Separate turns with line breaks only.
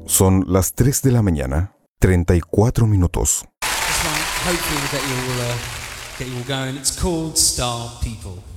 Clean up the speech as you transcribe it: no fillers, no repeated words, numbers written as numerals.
Son las 3 de la mañana, 34 minutos.
This one, hopefully will get you all going. It's called Star People.